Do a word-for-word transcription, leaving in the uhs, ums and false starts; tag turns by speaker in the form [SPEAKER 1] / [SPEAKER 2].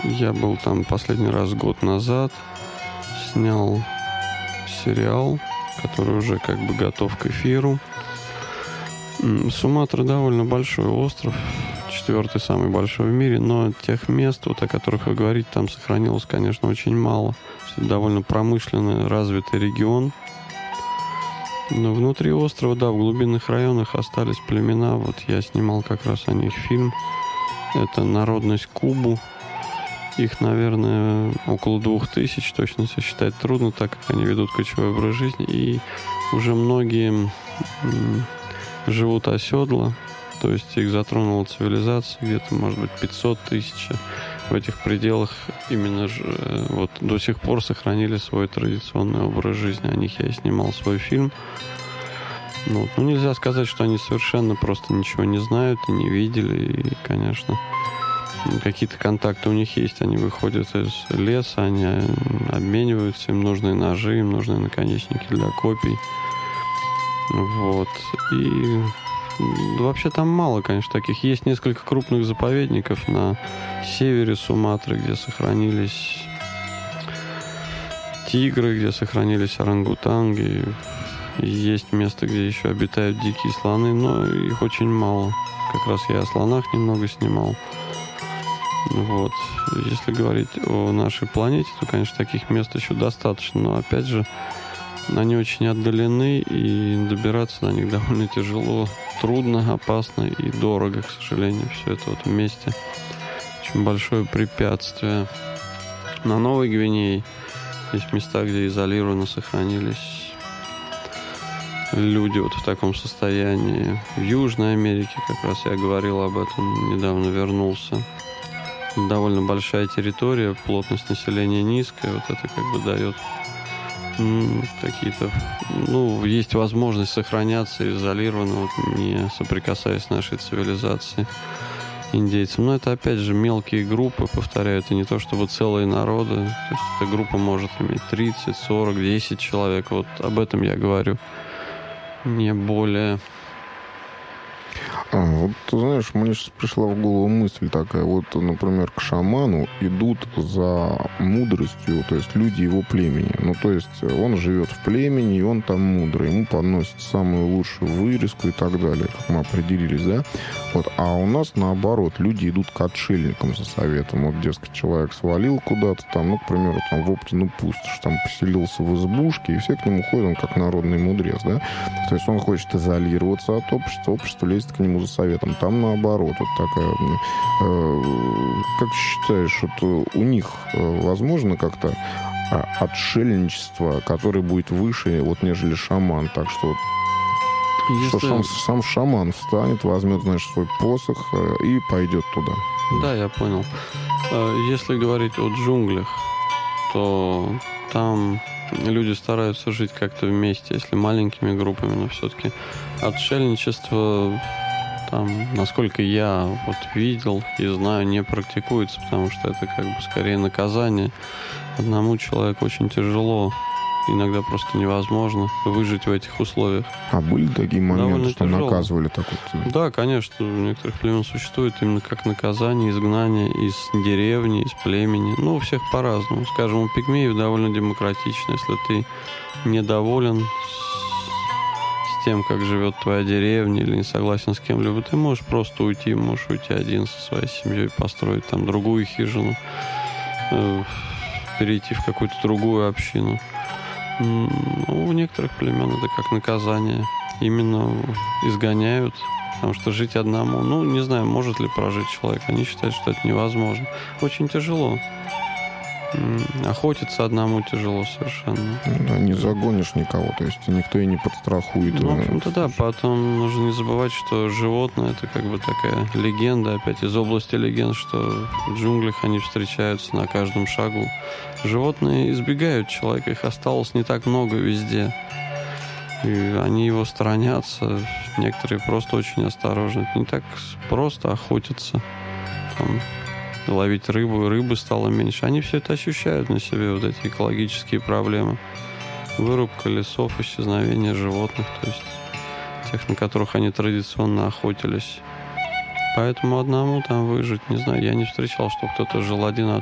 [SPEAKER 1] Я был там последний раз год назад. Снял сериал, который уже как бы готов к эфиру. Суматра довольно большой остров. Четвертый самый большой в мире. Но тех мест, вот, о которых вы говорите, там сохранилось, конечно, очень мало. Это довольно промышленный, развитый регион. Но внутри острова, да, в глубинных районах остались племена. Вот я снимал как раз о них фильм. Это народность Кубу. Их, наверное, около двух тысяч. Точно сосчитать трудно, так как они ведут кочевой образ жизни. И уже многие м, живут оседло. То есть их затронула цивилизация. Где-то, может быть, пятьсот тысяч. В этих пределах именно же, вот до сих пор сохранили свой традиционный образ жизни. О них я и снимал свой фильм. Ну, ну, нельзя сказать, что они совершенно просто ничего не знают и не видели. И, конечно, какие-то контакты у них есть. Они выходят из леса, они обмениваются. Им нужны ножи, им нужны наконечники для копий. Вот. И вообще там мало, конечно, таких. Есть несколько крупных заповедников на севере Суматры, где сохранились тигры, где сохранились орангутанги. Есть место, где еще обитают дикие слоны, но их очень мало. Как раз я о слонах немного снимал. Вот. Если говорить о нашей планете, то, конечно, таких мест еще достаточно. Но, опять же, они очень отдалены, и добираться на них довольно тяжело, трудно, опасно и дорого, к сожалению. Все это вот вместе очень большое препятствие. На Новой Гвинее есть места, где изолированно сохранились люди вот в таком состоянии. В Южной Америке, как раз я говорил об этом, недавно вернулся. Довольно большая территория, плотность населения низкая, вот это как бы дает какие-то, ну, есть возможность сохраняться изолированно, вот, не соприкасаясь с нашей цивилизацией индейцам. Но это, опять же, мелкие группы, повторяю, это не то чтобы целые народы. То есть эта группа может иметь тридцать, сорок, десять человек. Вот об этом я говорю. Не более.
[SPEAKER 2] А, вот, ты знаешь, мне сейчас пришла в голову мысль такая. Вот, например, к шаману идут за мудростью, то есть люди его племени. Ну, то есть он живет в племени, и он там мудрый. Ему подносят самую лучшую вырезку и так далее, как мы определились, да? Вот, а у нас, наоборот, люди идут к отшельникам за советом. Вот, дескать, человек свалил куда-то там, ну, к примеру, там, в Оптину пустошь, там, поселился в избушке, и все к нему ходят, он как народный мудрец, да? То есть он хочет изолироваться от общества, общество лезет к нему за советом. Там наоборот, вот такая. Э, как считаешь, вот у них возможно как-то отшельничество, которое будет выше, вот, нежели шаман? Так что, вот,
[SPEAKER 1] Если...
[SPEAKER 2] что сам, сам шаман встанет, возьмет, знаешь, свой посох и пойдет туда.
[SPEAKER 1] Да, я понял. Если говорить о джунглях, то там люди стараются жить как-то вместе, если маленькими группами, но все-таки отшельничество там, насколько я вот видел и знаю, не практикуется, потому что это как бы скорее наказание. Одному человеку очень тяжело, иногда просто невозможно выжить в этих условиях.
[SPEAKER 2] А были такие моменты,
[SPEAKER 1] довольно
[SPEAKER 2] что
[SPEAKER 1] тяжело.
[SPEAKER 2] Наказывали так вот?
[SPEAKER 1] Да, конечно, у некоторых племен существует именно как наказание, изгнание из деревни, из племени. Ну, у всех по-разному. Скажем, у пигмеев довольно демократично. Если ты недоволен с тем, как живет твоя деревня, или не согласен с кем-либо, ты можешь просто уйти, можешь уйти один со своей семьей, построить там другую хижину, перейти в какую-то другую общину. Ну, у некоторых племен это как наказание. Именно изгоняют, потому что жить одному, ну, не знаю, может ли прожить человек. Они считают, что это невозможно. Очень тяжело. Охотиться одному тяжело совершенно.
[SPEAKER 2] Да, не загонишь никого, то есть никто и не подстрахует.
[SPEAKER 1] Ну, в общем-то, да. Потом нужно не забывать, что животное — это как бы такая легенда, опять из области легенд, что в джунглях они встречаются на каждом шагу. Животные избегают человека, их осталось не так много везде. И они его сторонятся. Некоторые просто очень осторожны. Это не так просто охотиться. Там, ловить рыбу, и рыбы стало меньше. Они все это ощущают на себе, вот эти экологические проблемы. Вырубка лесов, исчезновение животных, то есть тех, на которых они традиционно охотились. Поэтому одному там выжить, не знаю, я не встречал, что кто-то жил один, а